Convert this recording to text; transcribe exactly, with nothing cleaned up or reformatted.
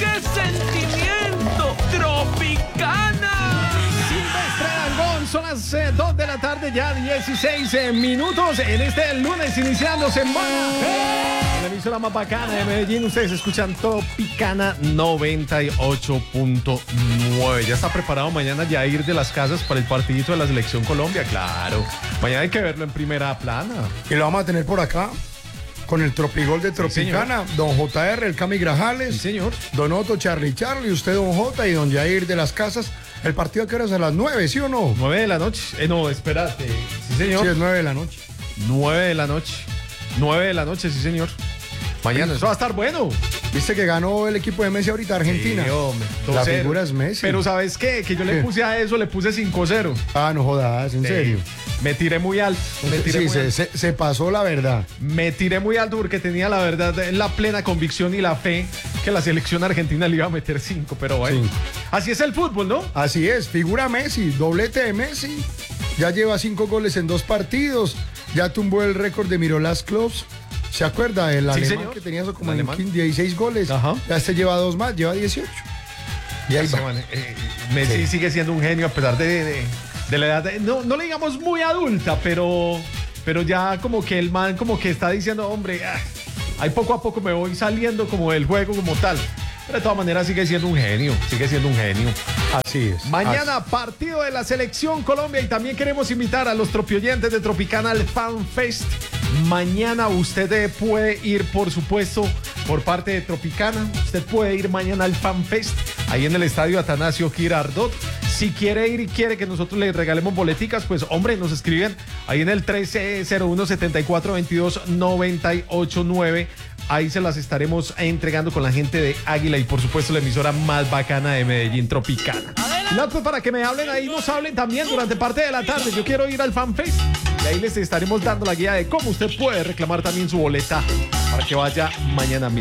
¡Qué sentimiento! ¡Tropicana! Silvestre Dangond, son las eh, dos de la tarde, ya dieciséis eh, minutos en este lunes iniciando semana. En la emisora más bacana de Medellín, ustedes escuchan Tropicana noventa y ocho punto nueve. Ya está preparado mañana Yair de las Casas para el partidito de la Selección Colombia, claro. Mañana hay que verlo en primera plana. Y lo vamos a tener por acá con el Tropigol de Tropicana, sí, don J R, el Cami Grajales, sí, señor. Don Otto, Charlie Charlie, usted don J y don Yair de las Casas. El partido que era a las nueve, ¿sí o no? nueve de la noche. Eh, no, espérate. Sí, señor. Sí, es nueve de la noche. nueve de la noche. nueve de la noche, sí, señor. Mañana, eso va a estar bueno. ¿Viste que ganó el equipo de Messi ahorita, Argentina? Sí, hombre. La figura es Messi. Pero ¿sabes qué? Que yo le puse a eso, le puse cinco cero. Ah, no jodas, en Sí. serio. Me tiré muy alto. Me tiré Sí, muy se, alto. se, se pasó la verdad. Me tiré muy alto porque tenía la verdad, la plena convicción y la fe que la selección argentina le iba a meter cinco, pero bueno. Sí. Así es el fútbol, ¿no? Así es, figura Messi, doblete de Messi. Ya lleva cinco goles en dos partidos. Ya tumbó el récord de Mirolas Klose. ¿Se acuerda? El Sí, alemán señor. que tenía eso como El en alemán. dieciséis goles. Ajá. Ya este lleva dos más, lleva dieciocho. Y ahí Ese va. man, eh, Messi Sí. sigue siendo un genio a pesar de, de, de la edad, de- no, no le digamos muy adulta, pero, pero ya como que el man como que está diciendo, hombre, ah, ahí poco a poco me voy saliendo como del juego como tal. Pero de todas maneras sigue siendo un genio, sigue siendo un genio. Así es. Mañana partido de la Selección Colombia y también queremos invitar a los tropioyentes de Tropicana al Fan Fest. Mañana usted eh, puede ir, por supuesto, por parte de Tropicana. Usted puede ir mañana al Fan Fest, ahí en el estadio Atanasio Girardot. Si quiere ir y quiere que nosotros le regalemos boleticas, pues hombre, nos escriben ahí en el trece cero uno, setenta y cuatro veintidós, noventa y ocho nueve. Ahí se las estaremos entregando con la gente de Águila y por supuesto la emisora más bacana de Medellín, Tropicana. No, pues para que me hablen ahí, nos hablen también durante parte de la tarde. Yo quiero ir al FanFest y ahí les estaremos dando la guía de cómo usted puede reclamar también su boleta para que vaya mañana mismo.